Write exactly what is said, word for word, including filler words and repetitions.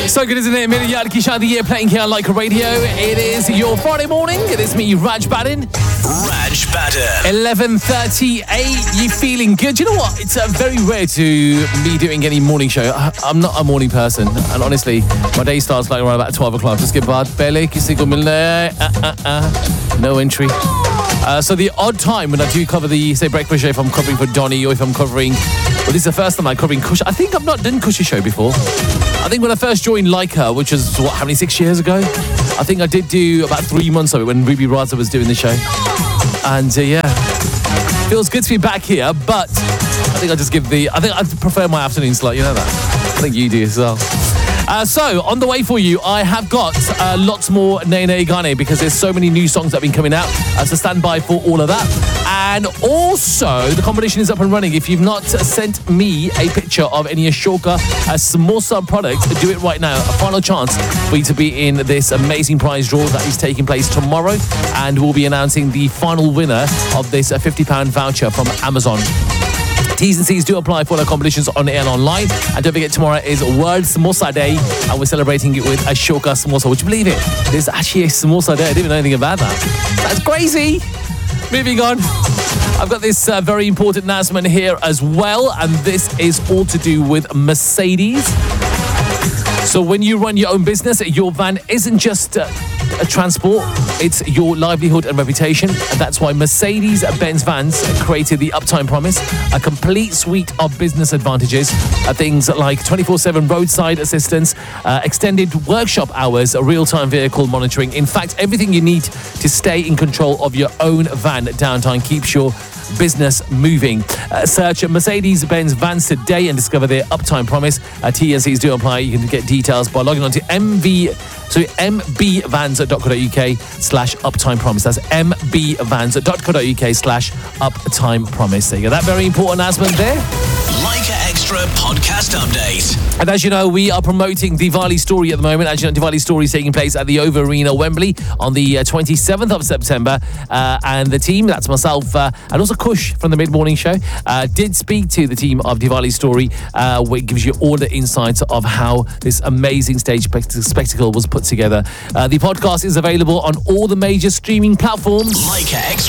So good, isn't it? Meri Yaar Ki Shaadi here, playing here on Like a Radio. It is your Friday morning. It is me, Raj Badin. Raj Badin. eleven thirty-eight. You feeling good? You know what? It's uh, very rare to me doing any morning show. I, I'm not a morning person. And honestly, my day starts like around about twelve o'clock. Just get baad pehle kisi ko milna hai. Uh, uh, uh. No entry. Uh, so the odd time when I do cover the, say, breakfast show, if I'm covering for Donny or if I'm covering, well, this is the first time I'm covering Kush. I think I've not done Kush's show before. I think when I first joined Leica, which was, what, how many, six years ago? I think I did do about three months of it when Ruby Raza was doing the show. And uh, yeah, feels good to be back here, but I think I'll just give the, I think I prefer my afternoon slot, you know that? I think you do as well. Uh, so, on the way for you, I have got uh, lots more Naye Naye Gaane because there's so many new songs that have been coming out. Uh, so, stand by for all of that. And also, the competition is up and running. If you've not sent me a picture of any Ashoka uh, Samosa product, do it right now. A final chance for you to be in this amazing prize draw that is taking place tomorrow. And we'll be announcing the final winner of this uh, fifty pound voucher from Amazon. T's and C's do apply for the competitions on air and online. And don't forget, tomorrow is World Samosa Day, and we're celebrating it with Ashoka Samosa. Would you believe it? There's actually a Samosa Day. I didn't even know anything about that. That's crazy. Moving on. I've got this uh, very important announcement here as well, and this is all to do with Mercedes. So when you run your own business, your van isn't just uh, a transport, it's your livelihood and reputation. And that's why Mercedes-Benz Vans created the Uptime Promise, a complete suite of business advantages. Uh, things like twenty-four seven roadside assistance, uh, extended workshop hours, real-time vehicle monitoring. In fact, everything you need to stay in control of your own van downtime keeps your business moving. Uh, search Mercedes-Benz Vans today and discover their Uptime Promise. Uh, T and Cs do apply. You can get details by logging on to mv, sorry, mbvans.co.uk slash Uptime Promise. That's mbvans.co.uk slash Uptime Promise. There you go. That very important announcement there. Leica Extra podcast update. And as you know, we are promoting Diwali Story at the moment. As you know, Diwali Story is taking place at the Over Arena, Wembley, on the uh, twenty-seventh of September. Uh, and the team, that's myself, uh, and also Kush from the Mid-Morning Show, uh, did speak to the team of Diwali Story, uh, which gives you all the insights of how this amazing stage spectacle was put together. Uh, the podcast is available on all the major streaming platforms. Leica Extra.